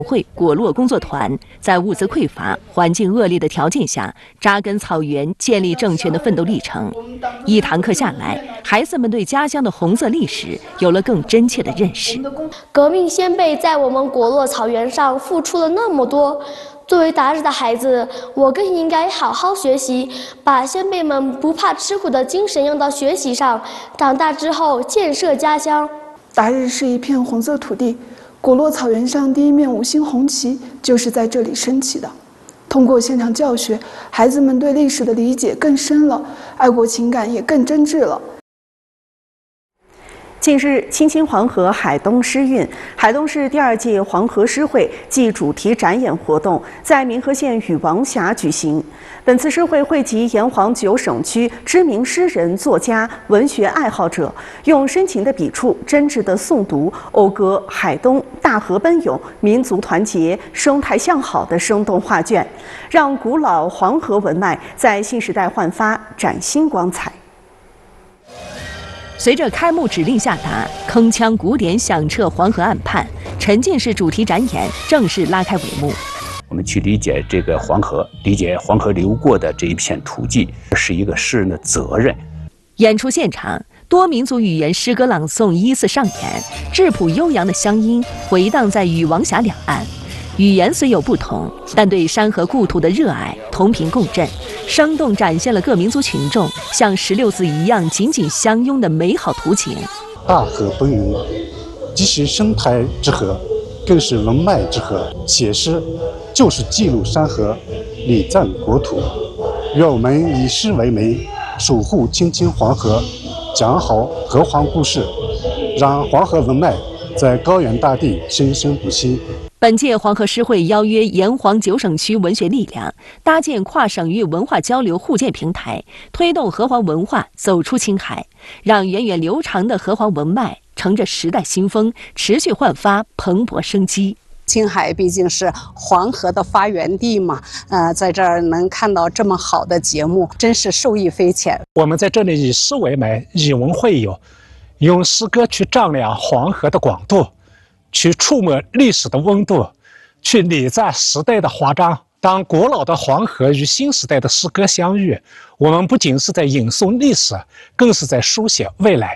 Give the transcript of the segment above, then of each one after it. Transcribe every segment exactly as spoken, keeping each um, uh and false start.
会果洛工作团在物资匮乏、环境恶劣的条件下，扎根草原、建立政权的奋斗历程。一堂课下来，孩子们对家乡的红色历史有了更真切的认识。 革命先辈在我们果洛草原上付出了那么多，作为达日的孩子，我更应该好好学习，把先辈们不怕吃苦的精神用到学习上，长大之后建设家乡。 达日是一片红色土地。果洛草原上第一面五星红旗就是在这里升起的。通过现场教学，孩子们对历史的理解更深了，爱国情感也更真挚了。 近日，青青黄河海东诗韵，海东市第二届黄河诗会暨主题展演活动在民和县禹王峡举行。本次诗会汇集沿黄九省区知名诗人、作家、文学爱好者，用深情的笔触、真挚的诵读，讴歌海东大河奔涌、民族团结、生态向好的生动画卷，让古老黄河文脉在新时代焕发崭新光彩。 随着开幕指令下达，铿锵鼓点响彻黄河岸畔，沉浸式主题展演正式拉开帷幕。 我们去理解这个黄河，理解黄河流过的这一片土地，是一个诗人的责任。 演出现场，多民族语言诗歌朗诵依次上演，质朴悠扬的乡音回荡在禹王峡两岸。语言虽有不同，但对山河故土的热爱同频共振，生动展现了各民族群众像十六字一样紧紧相拥的美好图景。 大河奔涌，既是生态之河，更是文脉之河。写诗就是记录山河，礼赞国土。愿我们以诗为媒，守护青青黄河，讲好河黄故事，让黄河文脉在高原大地生生不息。 本届黄河诗会邀约沿黄九省区文学力量，搭建跨省域文化交流互鉴平台，推动河黄文化走出青海，让源远流长的河黄文脉乘着时代新风，持续焕发蓬勃生机。 青海毕竟是黄河的发源地嘛，呃，在这儿能看到这么好的节目，真是受益匪浅。 我们在这里以诗为媒，以文会友，用诗歌去丈量黄河的广度，去触摸历史的温度，去礼赞时代的华章。当古老的黄河与新时代的诗歌相遇，我们不仅是在吟诵历史，更是在书写未来。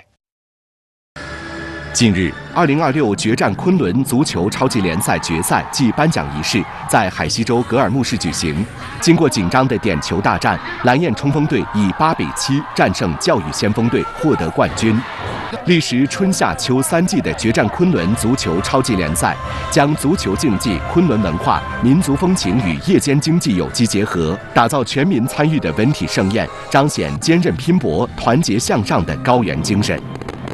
近日，二零二六决战昆仑足球超级联赛决赛暨颁奖仪式在海西州格尔木市举行。经过紧张的点球大战，蓝焰冲锋队以八比七战胜教育先锋队，获得冠军。历时春夏秋三季的决战昆仑足球超级联赛，将足球竞技、昆仑文化、民族风情与夜间经济有机结合，打造全民参与的文体盛宴，彰显坚韧拼搏、团结向上的高原精神。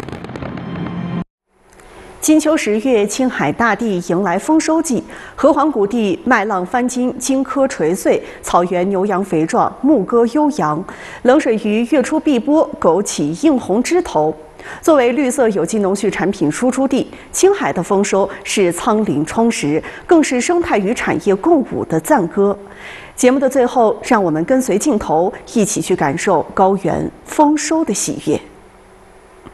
金秋十月，青海大地迎来丰收季，河黄谷地麦浪翻金，荆轲垂穗，草原牛羊肥壮，牧歌悠扬。冷水鱼月出碧波，枸杞映红枝头。作为绿色有机农畜产品输出地，青海的丰收是苍岭充实，更是生态与产业共舞的赞歌。节目的最后，让我们跟随镜头，一起去感受高原丰收的喜悦。